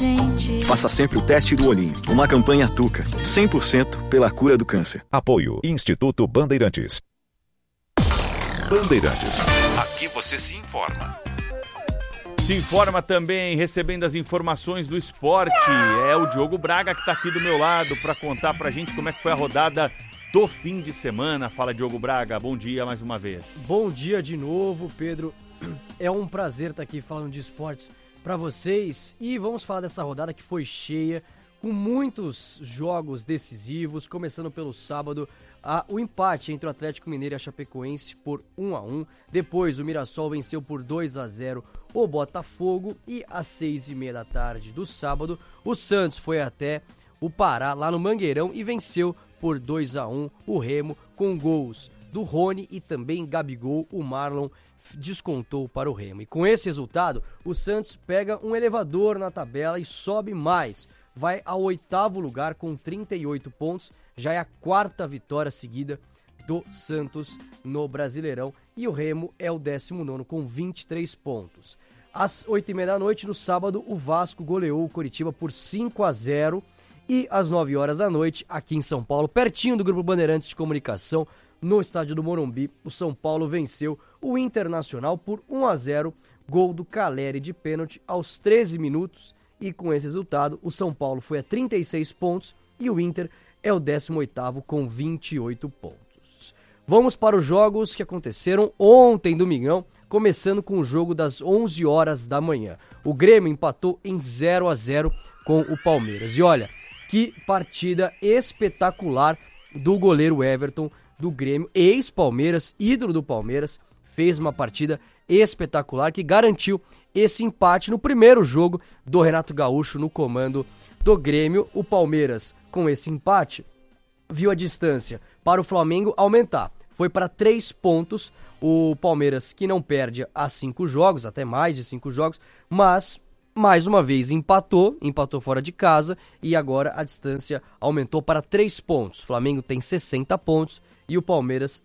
gente. Faça sempre o teste do olhinho. Uma campanha Tuca. 100% pela cura do câncer. Apoio Instituto Bandeirantes. Bandeirantes. Aqui você se informa. Se informa também, recebendo as informações do esporte. É o Diogo Braga que está aqui do meu lado para contar pra gente como é que foi a rodada do fim de semana. Fala, Diogo Braga, bom dia mais uma vez. Bom dia de novo, Pedro. É um prazer estar aqui falando de esportes para vocês. E vamos falar dessa rodada que foi cheia, com muitos jogos decisivos, começando pelo sábado, o empate entre o Atlético Mineiro e a Chapecoense por 1-1. Depois o Mirassol venceu por 2-0 o Botafogo. E às 6h30 da tarde do sábado, o Santos foi até o Pará, lá no Mangueirão, e venceu por 2-1 o Remo, com gols do Rony e também Gabigol. O Marlon descontou para o Remo. E com esse resultado, o Santos pega um elevador na tabela e sobe mais. Vai ao 8º lugar com 38 pontos. Já é a 4ª vitória seguida do Santos no Brasileirão. E o Remo é o 19º com 23 pontos. Às 8h30 da noite, no sábado, o Vasco goleou o Coritiba por 5-0. E às 9 horas da noite, aqui em São Paulo, pertinho do Grupo Bandeirantes de Comunicação, no estádio do Morumbi, o São Paulo venceu o Internacional por 1-0, gol do Caleri de pênalti aos 13 minutos. E com esse resultado, o São Paulo foi a 36 pontos e o Inter é o 18º com 28 pontos. Vamos para os jogos que aconteceram ontem, domingão, começando com o jogo das 11 horas da manhã. O Grêmio empatou em 0-0 com o Palmeiras. E olha, que partida espetacular do goleiro Everton do Grêmio, ex-Palmeiras, ídolo do Palmeiras, fez uma partida espetacular que garantiu esse empate no primeiro jogo do Renato Gaúcho no comando do Grêmio. O Palmeiras, com esse empate, viu a distância para o Flamengo aumentar. Foi para 3 pontos. O Palmeiras, que não perde há 5 jogos, até mais de 5 jogos, mas mais uma vez empatou fora de casa e agora a distância aumentou para 3 pontos. O Flamengo tem 60 pontos e o Palmeiras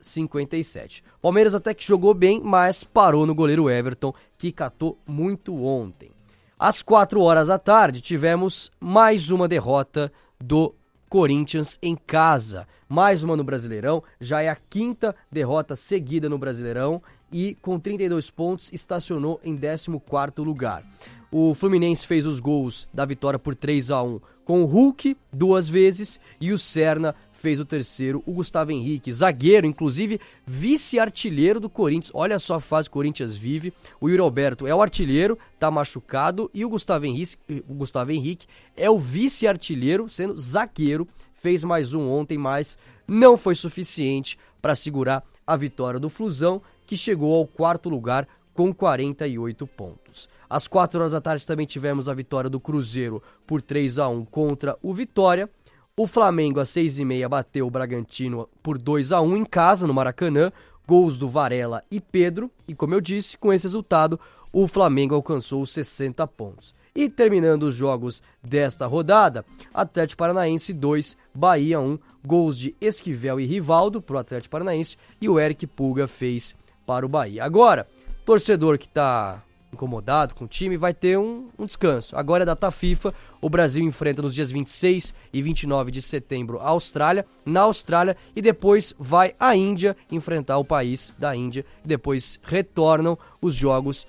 57. O Palmeiras até que jogou bem, mas parou no goleiro Everton, que catou muito ontem. Às 4 horas da tarde tivemos mais uma derrota do Corinthians em casa. Mais uma no Brasileirão, já é a 5ª derrota seguida no Brasileirão e com 32 pontos estacionou em 14º lugar. O Fluminense fez os gols da vitória por 3-1 com o Hulk 2 vezes e o Serna fez o terceiro, o Gustavo Henrique, zagueiro, inclusive vice-artilheiro do Corinthians. Olha só a fase que o Corinthians vive. O Yuri Alberto é o artilheiro, tá machucado, e o Gustavo Henrique é o vice-artilheiro, sendo zagueiro. Fez mais um ontem, mas não foi suficiente para segurar a vitória do Flusão, que chegou ao 4º lugar com 48 pontos. Às 4 horas da tarde também tivemos a vitória do Cruzeiro por 3-1 contra o Vitória. O Flamengo, às 6h30, bateu o Bragantino por 2-1 em casa, no Maracanã. Gols do Varela e Pedro. E como eu disse, com esse resultado, o Flamengo alcançou os 60 pontos. E terminando os jogos desta rodada, Atlético Paranaense 2, Bahia 1. Gols de Esquivel e Rivaldo para o Atlético Paranaense. E o Eric Pulga fez para o Bahia. Agora, torcedor que está incomodado com o time vai ter um descanso. Agora é data FIFA. O Brasil enfrenta nos dias 26 e 29 de setembro a Austrália, na Austrália, e depois vai à Índia enfrentar o país da Índia. Depois retornam os jogos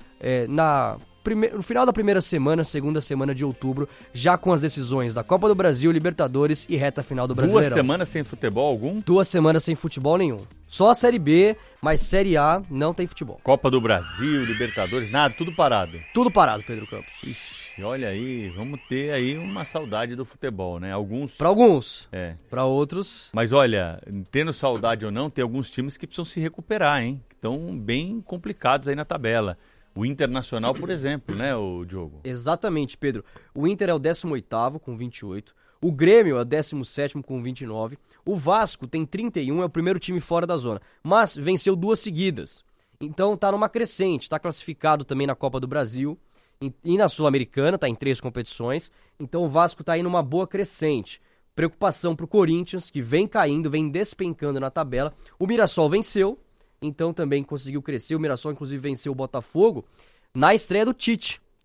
no final da primeira semana, segunda semana de outubro, já com as decisões da Copa do Brasil, Libertadores e reta final do Brasileirão. 2 semanas sem futebol algum? 2 semanas sem futebol nenhum. Só a Série B, mas Série A não tem futebol. Copa do Brasil, Libertadores, nada, tudo parado. Tudo parado, Pedro Campos. Ixi, olha aí, vamos ter aí uma saudade do futebol, né? Para alguns. É. Para outros. Mas olha, tendo saudade ou não, tem alguns times que precisam se recuperar, hein? Que estão bem complicados aí na tabela. O Internacional, por exemplo, né, o Diogo? Exatamente, Pedro. O Inter é o 18º com 28. O Grêmio é o 17º com 29. O Vasco tem 31, é o primeiro time fora da zona. Mas venceu 2 seguidas. Então tá numa crescente. Tá classificado também na Copa do Brasil. E na Sul-Americana, tá em 3 competições. Então o Vasco tá aí numa boa crescente. Preocupação pro Corinthians, que vem caindo, vem despencando na tabela. O Mirassol venceu. Então também conseguiu crescer. O Mirassol, inclusive, venceu o Botafogo na estreia do Tite.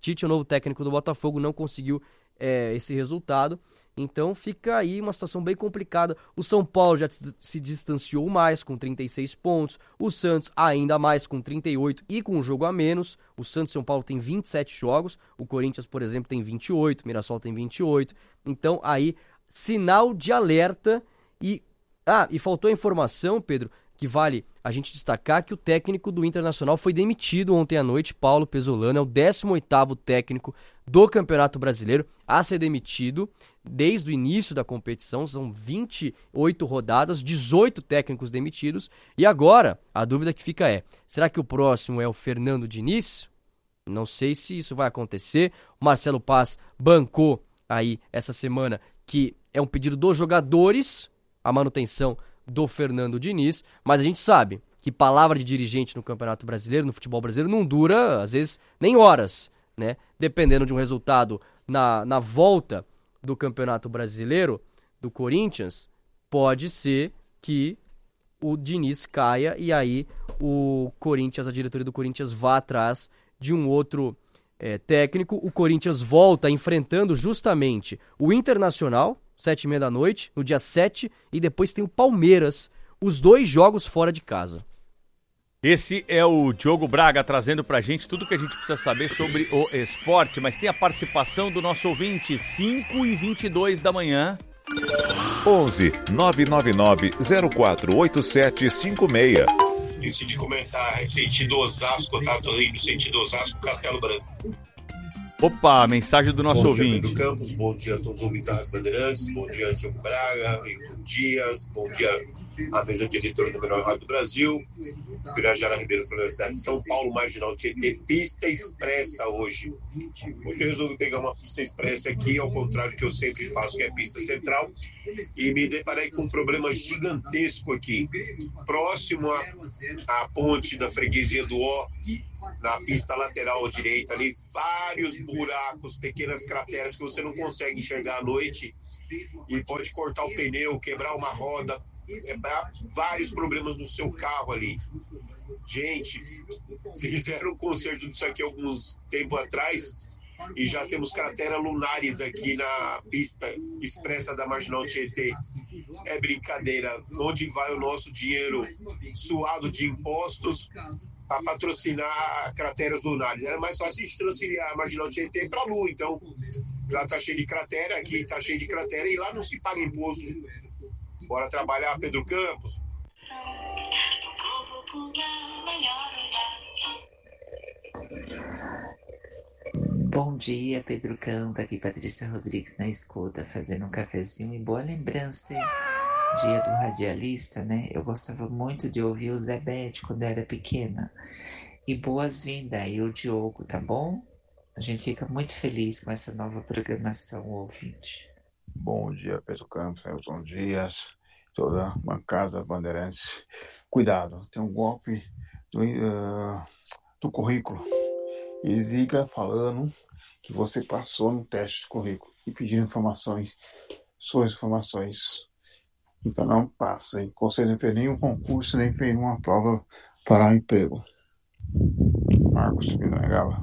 Tite, o novo técnico do Botafogo, não conseguiu esse resultado. Então fica aí uma situação bem complicada. O São Paulo já se distanciou mais, com 36 pontos. O Santos ainda mais, com 38 e com um jogo a menos. O Santos e São Paulo tem 27 jogos. O Corinthians, por exemplo, tem 28. O Mirassol tem 28. Então aí, sinal de alerta. E faltou a informação, Pedro, que vale a gente destacar, que o técnico do Internacional foi demitido ontem à noite. Paulo Pesolano é o 18º técnico do Campeonato Brasileiro a ser demitido desde o início da competição. São 28 rodadas, 18 técnicos demitidos. E agora, a dúvida que fica é, será que o próximo é o Fernando Diniz? Não sei se isso vai acontecer. O Marcelo Paz bancou aí essa semana que é um pedido dos jogadores, a manutenção do Fernando Diniz, mas a gente sabe que palavra de dirigente no Campeonato Brasileiro, no futebol brasileiro, não dura, às vezes, nem horas, né? Dependendo de um resultado na volta do Campeonato Brasileiro, do Corinthians, pode ser que o Diniz caia e aí o Corinthians, a diretoria do Corinthians vá atrás de um outro técnico. O Corinthians volta enfrentando justamente o Internacional, 7h30 da noite, no dia 7, e depois tem o Palmeiras, os 2 jogos fora de casa. Esse é o Diogo Braga trazendo pra gente tudo que a gente precisa saber sobre o esporte, mas tem a participação do nosso ouvinte, 5h22 da manhã. 11 999 048756. Esqueci de comentar, sentido Osasco, tá? Tô indo sentido Osasco, Castelo Branco. Opa, mensagem do nosso ouvinte. Bom dia, Pedro Campos, bom dia a todos os ouvintes da Rádio Bandeirantes, bom dia, Diogo Braga, Hilton Dias, bom dia à mesa diretora do melhor rádio do Brasil, Pirajara Ribeiro, Flor da cidade de São Paulo, Marginal Tietê, pista expressa hoje. Hoje eu resolvi pegar uma pista expressa aqui, ao contrário do que eu sempre faço, que é pista central, e me deparei com um problema gigantesco aqui, próximo à ponte da freguesia do Ó, na pista lateral direita ali, vários buracos, pequenas crateras que você não consegue enxergar à noite e pode cortar o pneu, quebrar uma roda, vários problemas no seu carro ali. Gente, fizeram um conserto disso aqui alguns tempo atrás e já temos crateras lunares aqui na pista expressa da Marginal Tietê. É brincadeira. Onde vai o nosso dinheiro suado de impostos para patrocinar crateras lunares? Era mais fácil a gente transferir a Marginal Tietê para a Lua, então. Lá tá cheio de cratera, aqui tá cheio de cratera e lá não se paga imposto. Bora trabalhar, Pedro Campos. Bom dia, Pedro Campos, aqui Patrícia Rodrigues na escuta, fazendo um cafezinho e boa lembrança, dia do radialista, né? Eu gostava muito de ouvir o Zé Bete quando eu era pequena. E boas-vindas aí, o Diogo, tá bom? A gente fica muito feliz com essa nova programação, ouvinte. Bom dia, Pedro Campos, Elton Dias, toda a bancada Bandeirantes. Cuidado, tem um golpe do currículo. Eles ligam falando que você passou no teste de currículo e pedindo informações, suas informações. Então não passa, hein? Você não fez nenhum concurso, nem fez uma prova para emprego. Marcos Pinagala.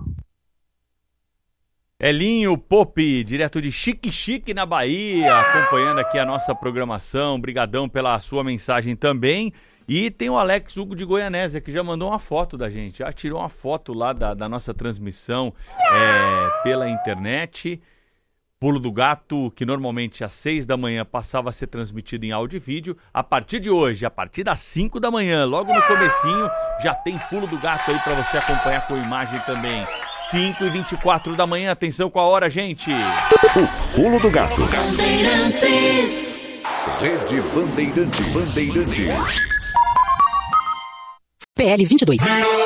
Elinho Pope, direto de Chique na Bahia, acompanhando aqui a nossa programação. Brigadão pela sua mensagem também. E tem o Alex Hugo de Goianésia, que já mandou uma foto da gente, já tirou uma foto lá da nossa transmissão pela internet. Pulo do Gato, que normalmente às 6 da manhã passava a ser transmitido em áudio e vídeo. A partir de hoje, a partir das 5 da manhã, logo no comecinho, já tem Pulo do Gato aí para você acompanhar com imagem também. 5h24 da manhã, atenção com a hora, gente. O Pulo do Gato. Bandeirantes. Rede Bandeirantes. PL 22.